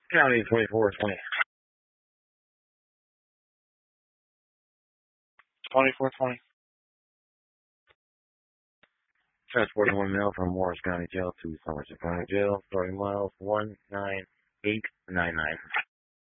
County 2420. 2420. Transporting 1 male from Morris County Jail to Somerset County Jail, starting miles 19899.